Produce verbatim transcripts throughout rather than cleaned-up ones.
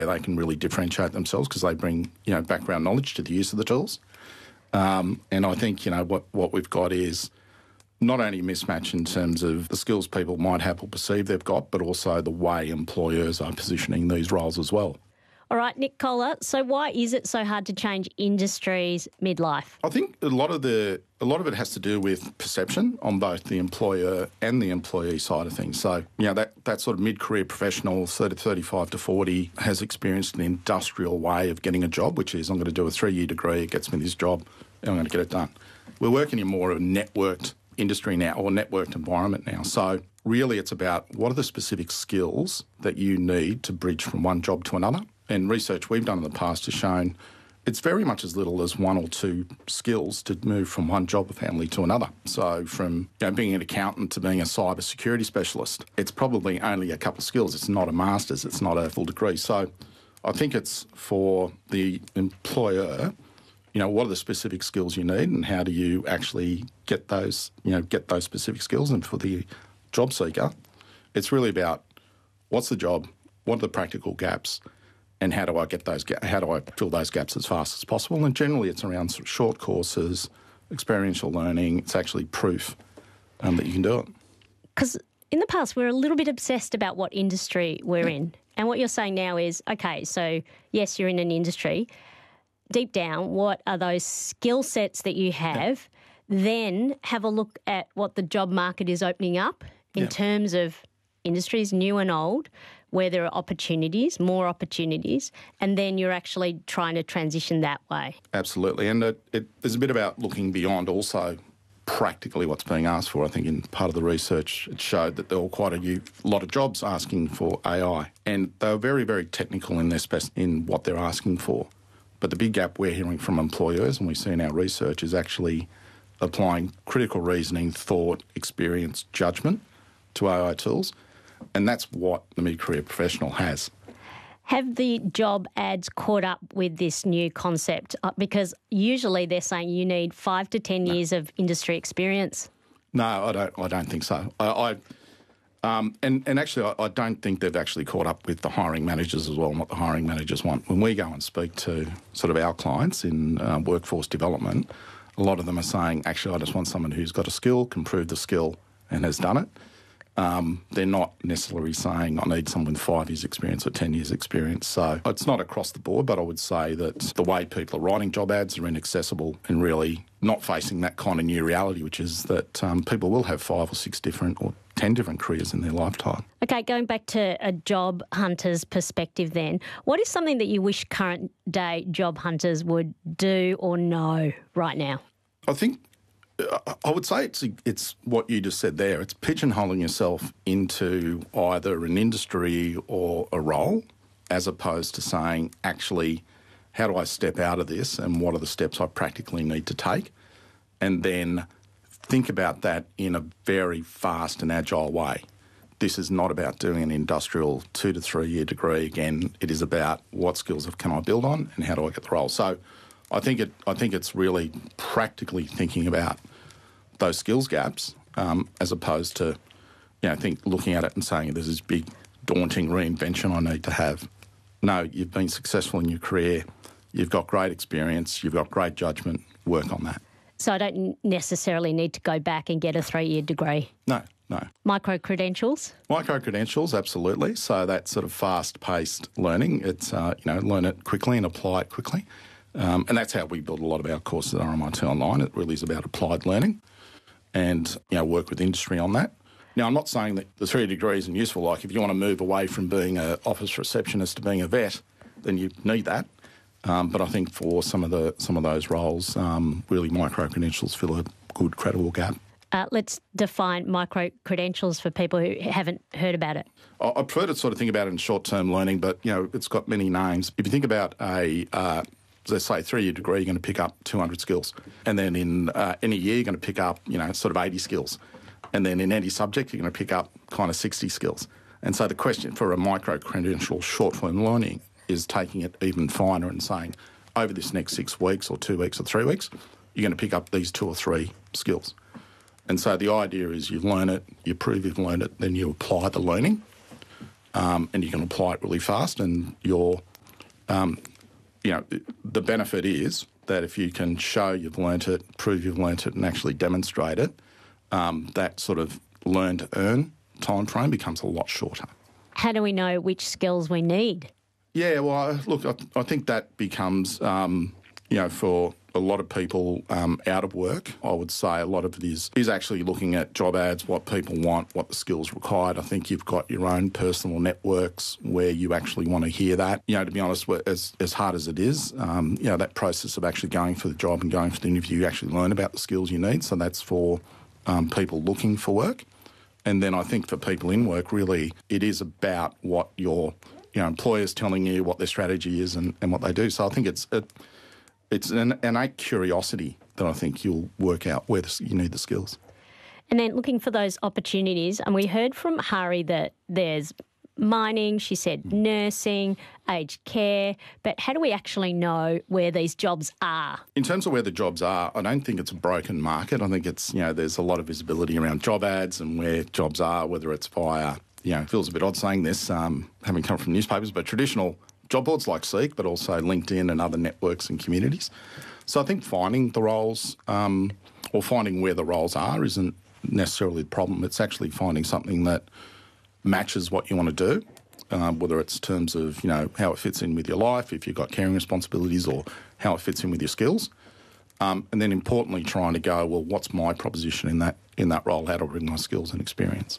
They can really differentiate themselves because they bring, you know, background knowledge to the use of the tools. Um, and I think, you know, what, what we've got is not only a mismatch in terms of the skills people might have or perceive they've got, but also the way employers are positioning these roles as well. All right, Nick Kohler, so why is it so hard to change industries midlife? I think a lot of the a lot of it has to do with perception on both the employer and the employee side of things. So, you know, that, that sort of mid-career professional, thirty, thirty-five to forty, has experienced an industrial way of getting a job, which is I'm going to do a three-year degree, it gets me this job, and I'm going to get it done. We're working in more of a networked industry now, or networked environment now. So really it's about what are the specific skills that you need to bridge from one job to another. And research we've done in the past has shown it's very much as little as one or two skills to move from one job or family to another. So from, you know, being an accountant to being a cyber security specialist, it's probably only a couple of skills. It's not a master's, it's not a full degree. So I think it's for the employer, you know, what are the specific skills you need and how do you actually get those, you know, get those specific skills? And for the job seeker, it's really about what's the job, what are the practical gaps, and how do I get those? How do I fill those gaps as fast as possible? And generally, it's around sort of short courses, experiential learning. It's actually proof um, that you can do it. Because in the past, we're a little bit obsessed about what industry we're yeah. in, and what you're saying now is, okay, so yes, you're in an industry. Deep down, what are those skill sets that you have? Yeah. Then have a look at what the job market is opening up in yeah. terms of industries, new and old, where there are opportunities, more opportunities, and then you're actually trying to transition that way. Absolutely. And it, it, there's a bit about looking beyond also practically what's being asked for. I think in part of the research, it showed that there were quite a new, lot of jobs asking for A I, and they were very, very technical in their spec- in what they're asking for. But the big gap we're hearing from employers, and we see in our research, is actually applying critical reasoning, thought, experience, judgment to A I tools. And that's what the mid-career professional has. Have the job ads caught up with this new concept? Uh, because usually they're saying you need five to ten no. years of industry experience. No, I don't. I don't think so. I, I um, and and actually, I, I don't think they've actually caught up with the hiring managers as well and what the hiring managers want. When we go and speak to sort of our clients in uh, workforce development, a lot of them are saying, actually, I just want someone who's got a skill, can prove the skill, and has done it. Um, they're not necessarily saying I need someone with five years experience or ten years experience. So it's not across the board, but I would say that the way people are writing job ads are inaccessible and really not facing that kind of new reality, which is that um, people will have five or six different or ten different careers in their lifetime. Okay, going back to a job hunter's perspective then, what is something that you wish current day job hunters would do or know right now? I think I would say it's it's what you just said there. It's pigeonholing yourself into either an industry or a role, as opposed to saying, actually, how do I step out of this and what are the steps I practically need to take? And then think about that in a very fast and agile way. This is not about doing an industrial two to three year degree. Again, it is about what skills can I build on and how do I get the role. So I think it. I think it's really practically thinking about those skills gaps, um, as opposed to, you know, think looking at it and saying there's this big daunting reinvention I need to have. No, you've been successful in your career, you've got great experience, you've got great judgment, work on that. So I don't necessarily need to go back and get a three-year degree? No, no. Micro-credentials? Micro-credentials, absolutely. So that sort of fast-paced learning, it's, uh, you know, learn it quickly and apply it quickly. Um, and that's how we build a lot of our courses at R M I T Online. It really is about applied learning and, you know, work with industry on that. Now, I'm not saying that the three degrees isn't useful. Like, if you want to move away from being an office receptionist to being a vet, then you need that. Um, but I think for some of the some of those roles, um, really micro-credentials fill a good, credible gap. Uh, let's define micro-credentials for people who haven't heard about it. I, I prefer to sort of think about it in short-term learning, but, you know, it's got many names. If you think about a... Uh, let's say three-year degree, you're going to pick up two hundred skills. And then in uh, any year, you're going to pick up, you know, sort of eighty skills. And then in any subject, you're going to pick up kind of sixty skills. And so the question for a micro-credential short-term learning is taking it even finer and saying, over this next six weeks or two weeks or three weeks, you're going to pick up these two or three skills. And so the idea is you learn it, you prove you've learned it, then you apply the learning, um, and you can apply it really fast, and your um, you know, the benefit is that if you can show you've learnt it, prove you've learnt it and actually demonstrate it, um, that sort of learn to earn time frame becomes a lot shorter. How do we know which skills we need? Yeah, well, look, I, I think that becomes, um, you know, for a lot of people um, out of work, I would say a lot of it is, is actually looking at job ads, what people want, what the skills required. I think you've got your own personal networks where you actually want to hear that. You know, to be honest, as, as hard as it is, um, you know, that process of actually going for the job and going for the interview, you actually learn about the skills you need. So that's for um, people looking for work. And then I think for people in work, really, it is about what your you know, employer's telling you, what their strategy is and, and what they do. So I think it's a, it's an innate curiosity that I think you'll work out where the, you need the skills. And then looking for those opportunities, and we heard from Hari that there's mining, she said nursing, aged care, but how do we actually know where these jobs are? In terms of where the jobs are, I don't think it's a broken market. I think it's, you know, there's a lot of visibility around job ads and where jobs are, whether it's via, you know, it feels a bit odd saying this, um, having come from newspapers, but traditional job boards like Seek, but also LinkedIn and other networks and communities. So I think finding the roles um, or finding where the roles are isn't necessarily the problem. It's actually finding something that matches what you want to do, um, whether it's in terms of, you know, how it fits in with your life, if you've got caring responsibilities, or how it fits in with your skills. Um, and then importantly, trying to go, well, what's my proposition in that in that role? How do I bring my skills and experience?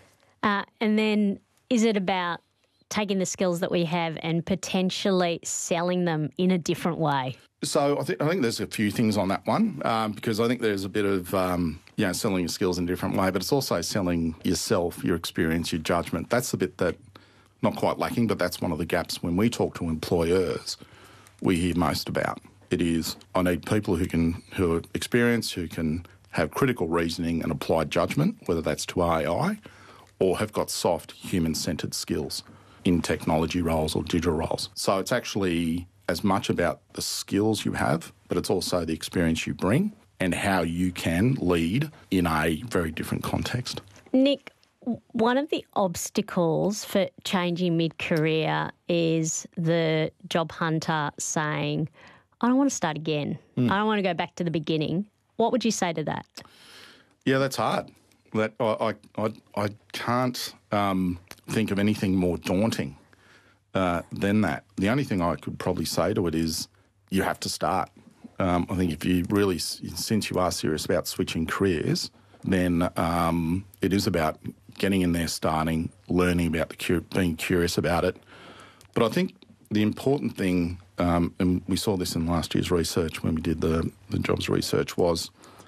Uh, and then is it about taking the skills that we have and potentially selling them in a different way? So I, th- I think there's a few things on that one um, because I think there's a bit of, um, you know, selling your skills in a different way, but it's also selling yourself, your experience, your judgment. That's the bit that not quite lacking, but that's one of the gaps when we talk to employers we hear most about. It is, I need people who can, who are experienced, who can have critical reasoning and applied judgment, whether that's to A I or have got soft human-centred skills in technology roles or digital roles. So it's actually as much about the skills you have, but it's also the experience you bring and how you can lead in a very different context. Nick, one of the obstacles for changing mid-career is the job hunter saying, I don't want to start again. Mm. I don't want to go back to the beginning. What would you say to that? Yeah, that's hard. That I I, I can't um, think of anything more daunting uh, than that. The only thing I could probably say to it is you have to start. Um, I think if you really, since you are serious about switching careers, then um, it is about getting in there, starting, learning about the cur- being curious about it. But I think the important thing, um, and we saw this in last year's research when we did the, the jobs research, was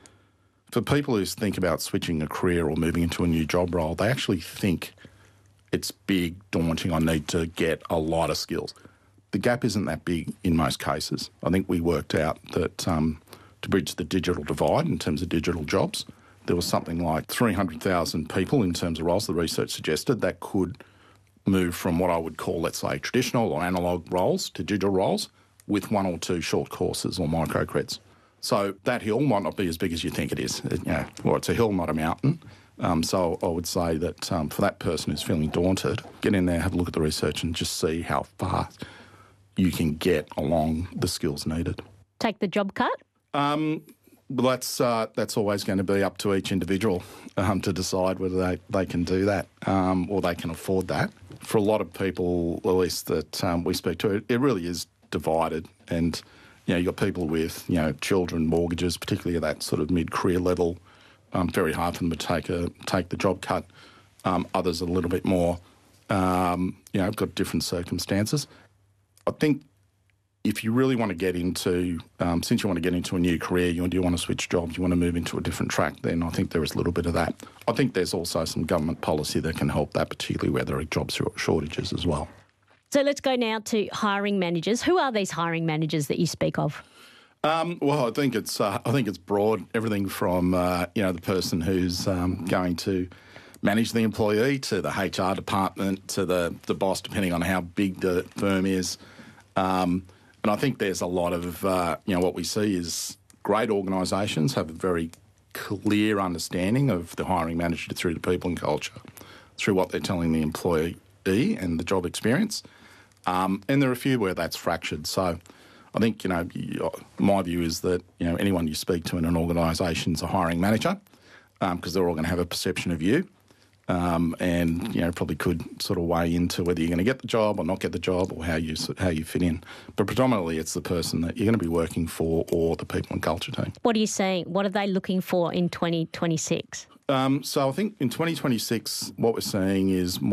for people who think about switching a career or moving into a new job role, they actually think it's big, daunting, I need to get a lot of skills. The gap isn't that big in most cases. I think we worked out that um, to bridge the digital divide in terms of digital jobs, there was something like three hundred thousand people in terms of roles, the research suggested, that could move from what I would call, let's say, traditional or analogue roles to digital roles with one or two short courses or microcreds. So that hill might not be as big as you think it is. It, you know, well, it's a hill, not a mountain. Um, so I would say that um, for that person who's feeling daunted, get in there, have a look at the research and just see how far you can get along the skills needed. Take the job cut? Um, well, that's uh, that's always going to be up to each individual um, to decide whether they, they can do that um, or they can afford that. For a lot of people, at least that um, we speak to, it, it really is divided. And, you know, you've got people with, you know, children, mortgages, particularly at that sort of mid-career level, um, very hard for them to take a take the job cut. Um, others are a little bit more, um, you know, got different circumstances. I think if you really want to get into, um, since you want to get into a new career, you do want to switch jobs, you want to move into a different track, then I think there is a little bit of that. I think there's also some government policy that can help that, particularly where there are job shortages as well. So let's go now to hiring managers. Who are these hiring managers that you speak of? Um, well, I think it's uh, I think it's broad. Everything from uh, you know the person who's um, going to manage the employee to the H R department to the the boss, depending on how big the firm is. Um, and I think there's a lot of uh, you know what we see is great organisations have a very clear understanding of the hiring manager through the people and culture, through what they're telling the employee and the job experience. Um, and there are a few where that's fractured. So I think, you know, my view is that, you know, anyone you speak to in an organisation is a hiring manager because um, they're all going to have a perception of you. Um, and, you know, probably could sort of weigh into whether you're going to get the job or not get the job or how you how you fit in. But predominantly it's the person that you're going to be working for or the people and culture team. What are you saying? What are they looking for in twenty twenty-six? Um, so I think in twenty twenty-six what we're seeing is